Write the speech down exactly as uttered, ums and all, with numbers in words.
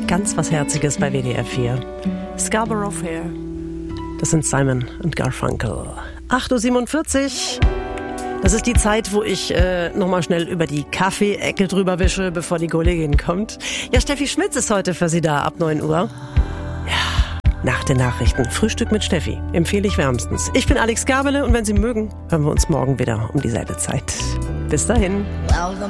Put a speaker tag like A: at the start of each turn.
A: ganz was Herziges bei W D R vier. Scarborough Fair. Das sind Simon und Garfunkel. acht Uhr siebenundvierzig. Das ist die Zeit, wo ich äh, nochmal schnell über die Kaffee-Ecke drüber wische, bevor die Kollegin kommt. Ja, Steffi Schmitz ist heute für Sie da ab neun Uhr. Ja, nach den Nachrichten. Frühstück mit Steffi. Empfehle ich wärmstens. Ich bin Alex Gabele und wenn Sie mögen, hören wir uns morgen wieder um dieselbe Zeit. Bis dahin.